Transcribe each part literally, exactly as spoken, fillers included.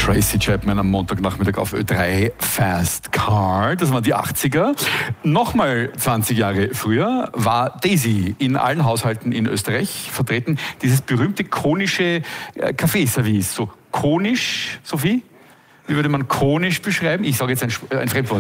Tracy Chapman am Montagnachmittag auf Ö drei Fast Car. Das waren die achtziger. Nochmal zwanzig Jahre früher war Daisy in allen Haushalten in Österreich vertreten. Dieses berühmte konische Kaffeeservice. So konisch, Sophie? Wie würde man konisch beschreiben? Ich sage jetzt ein, ein Fremdwort.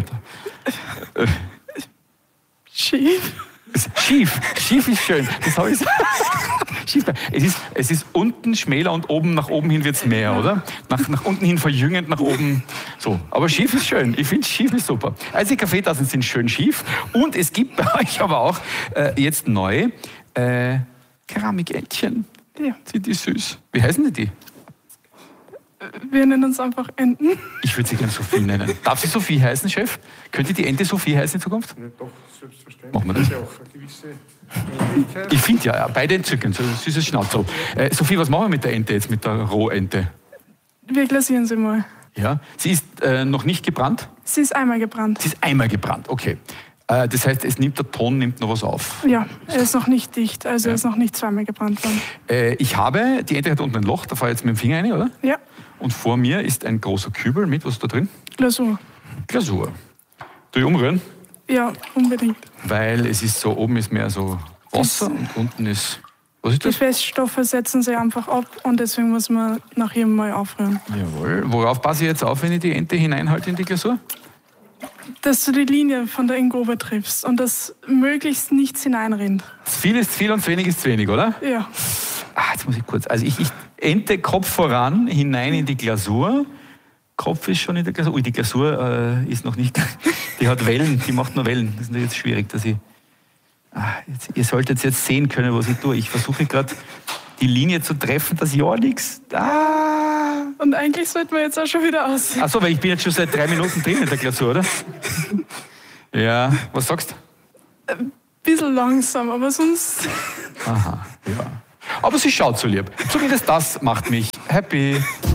Schief. Schief. Schief ist schön. Das habe ich Schief. Es ist, es ist unten schmäler und oben nach oben hin wird es mehr, oder? Nach, nach unten hin verjüngend, nach oben so. Aber schief ist schön. Ich finde, schief ist super. Also die Kaffeetassen sind schön schief. Und es gibt bei euch aber auch äh, jetzt neue äh, Keramikentchen. Ja. Sind die süß? Wie heißen denn die? Wir nennen uns einfach Enten. Ich würde sie gerne Sophie nennen. Darf sie Sophie heißen, Chef? Könnte die Ente Sophie heißen in Zukunft? Ja, doch, selbstverständlich. Machen wir das. Das ist ja auch eine gewisse Möglichkeit. Ich finde ja, beide entzückend, so ein süßes Schnauzer. Äh, Sophie, was machen wir mit der Ente jetzt, mit der Rohente? Wir glasieren sie mal. Ja, sie ist äh, noch nicht gebrannt? Sie ist einmal gebrannt. Sie ist einmal gebrannt, okay. Äh, das heißt, es nimmt, der Ton nimmt noch was auf. Ja, er ist noch nicht dicht, also Ja. er ist noch nicht zweimal gebrannt worden. Äh, ich habe, die Ente hat unten ein Loch, da fahre ich jetzt mit dem Finger rein, oder? Ja, Und vor mir ist ein großer Kübel mit, was ist da drin? Glasur. Glasur. Tu ich umrühren? Ja, unbedingt. Weil es ist so, oben ist mehr so Wasser und unten ist, was ist Die das? Feststoffe setzen sich einfach ab und deswegen muss man nach jedem Mal aufrühren. Jawohl. Worauf passe ich jetzt auf, wenn ich die Ente hineinhalte in die Glasur? Dass du die Linie von der Ingobe triffst und dass möglichst nichts hineinrinnt. Viel ist viel und zu wenig ist zu wenig, oder? Ja. Ah, jetzt muss ich kurz. Also ich, ich Ente Kopf voran, hinein in die Glasur. Kopf ist schon in der Glasur. Ui, die Glasur äh, ist noch nicht. Die hat Wellen, die macht nur Wellen. Das ist jetzt schwierig, dass ich. Ah, jetzt, ihr solltet jetzt sehen können, was ich tue. Ich versuche gerade die Linie zu treffen, dass ja nichts. Ah. Und eigentlich sollten wir jetzt auch schon wieder aus. Achso, weil ich bin jetzt schon seit drei Minuten drin in der Glasur, oder? Ja, was sagst du? Ein bisschen langsam, aber sonst. Aha, ja. Aber sie schaut so lieb. Zumindest das macht mich happy.